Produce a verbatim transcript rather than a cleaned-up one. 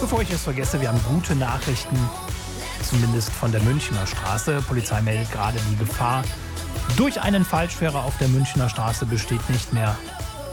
bevor ich es vergesse, wir haben gute Nachrichten, zumindest von der Münchner Straße. Polizei meldet gerade, die Gefahr durch einen Falschfahrer auf der Münchner Straße besteht nicht mehr.